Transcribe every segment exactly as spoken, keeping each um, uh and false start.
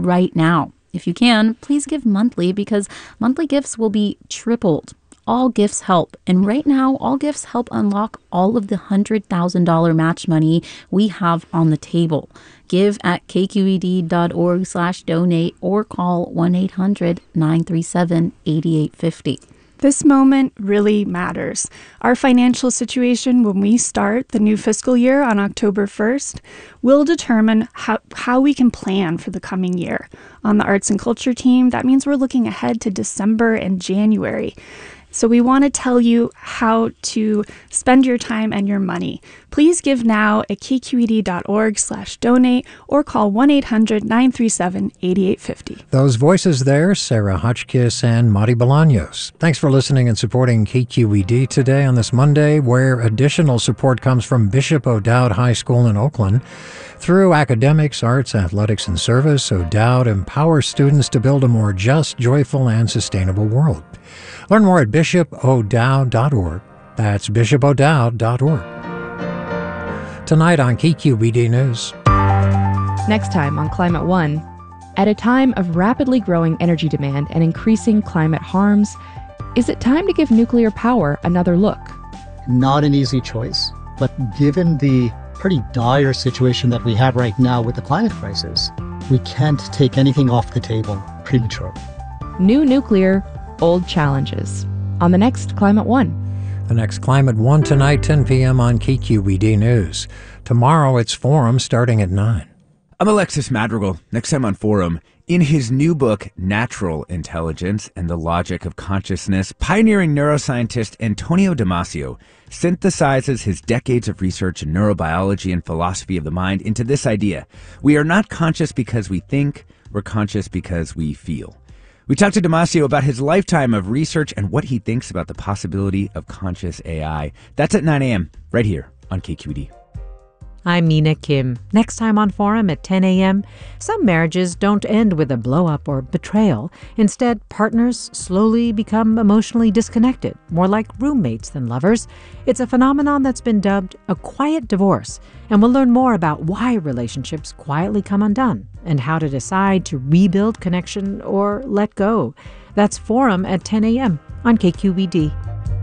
right now. If you can, please give monthly because monthly gifts will be tripled. All gifts help. And right now, all gifts help unlock all of the one hundred thousand dollars match money we have on the table. Give at kqed.org slash donate or call one eight hundred nine three seven eight eight five zero. This moment really matters. Our financial situation when we start the new fiscal year on October first will determine how, how we can plan for the coming year. On the arts and culture team, that means we're looking ahead to December and January. So we want to tell you how to spend your time and your money. Please give now at kqed.org slash donate or call one eight hundred nine three seven eight eight five zero. Those voices there, Sarah Hotchkiss and Mari Bolaños. Thanks for listening and supporting K Q E D today on this Monday, where additional support comes from Bishop O'Dowd High School in Oakland. Through academics, arts, athletics, and service, O'Dowd empowers students to build a more just, joyful, and sustainable world. Learn more at bishop o'dowd dot org. That's bishop o'dowd dot org. Tonight on K Q B D News. Next time on Climate One. At a time of rapidly growing energy demand and increasing climate harms, is it time to give nuclear power another look? Not an easy choice, but given the pretty dire situation that we have right now with the climate crisis, we can't take anything off the table prematurely. New nuclear, old challenges. On the next Climate One. The next Climate One tonight, ten p.m. on K Q B D News. Tomorrow it's Forum starting at nine. I'm Alexis Madrigal. Next time on Forum. In his new book, Natural Intelligence and the Logic of Consciousness, pioneering neuroscientist Antonio Damasio synthesizes his decades of research in neurobiology and philosophy of the mind into this idea. We are not conscious because we think, we're conscious because we feel. We talked to Damasio about his lifetime of research and what he thinks about the possibility of conscious A I. That's at nine a.m. right here on K Q E D. I'm Mina Kim. Next time on Forum at ten a.m., some marriages don't end with a blow-up or betrayal. Instead, partners slowly become emotionally disconnected, more like roommates than lovers. It's a phenomenon that's been dubbed a quiet divorce, and we'll learn more about why relationships quietly come undone and how to decide to rebuild connection or let go. That's Forum at ten a.m. on K Q B D.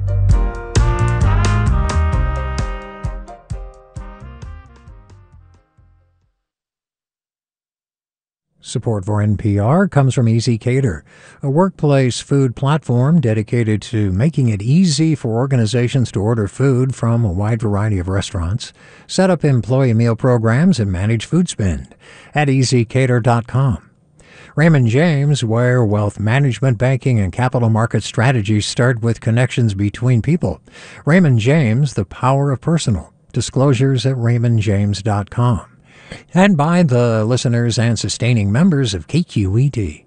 Support for N P R comes from ezCater, a workplace food platform dedicated to making it easy for organizations to order food from a wide variety of restaurants, set up employee meal programs, and manage food spend at easy cater dot com. Raymond James, where wealth management, banking, and capital market strategies start with connections between people. Raymond James, the power of personal. Disclosures at raymond james dot com. And by the listeners and sustaining members of K Q E D.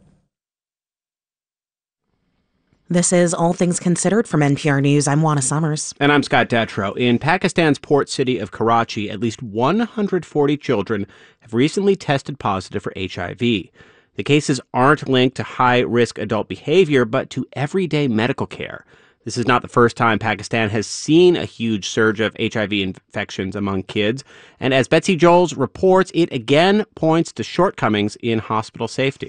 This is All Things Considered from N P R News. I'm Juana Summers. And I'm Scott Detrow. In Pakistan's port city of Karachi, at least one hundred forty children have recently tested positive for H I V. The cases aren't linked to high-risk adult behavior, but to everyday medical care. This is not the first time Pakistan has seen a huge surge of H I V infections among kids. And as Betsy Joels reports, it again points to shortcomings in hospital safety.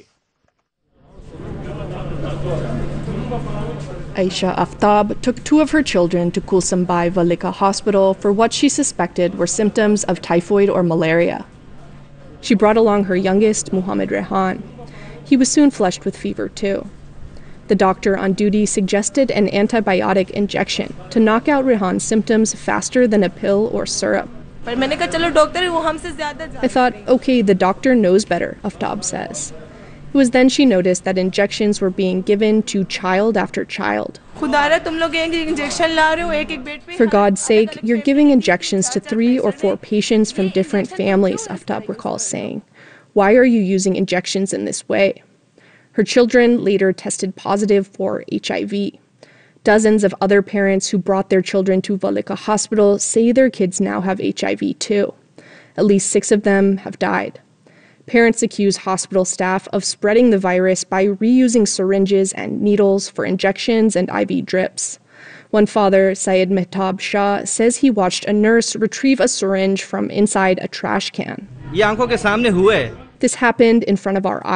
Aisha Aftab took two of her children to Kulsum-Bai Valika Hospital for what she suspected were symptoms of typhoid or malaria. She brought along her youngest, Muhammad Rehan. He was soon flushed with fever, too. The doctor on duty suggested an antibiotic injection to knock out Rehan's symptoms faster than a pill or syrup. I thought, okay, the doctor knows better, Aftab says. It was then she noticed that injections were being given to child after child. For God's sake, you're giving injections to three or four patients from different families, Aftab recalls saying. Why are you using injections in this way? Her children later tested positive for H I V. Dozens of other parents who brought their children to Valika Hospital say their kids now have H I V too. At least six of them have died. Parents accuse hospital staff of spreading the virus by reusing syringes and needles for injections and I V drips. One father, Syed Mehtab Shah, says he watched a nurse retrieve a syringe from inside a trash can. This happened in front of our eyes.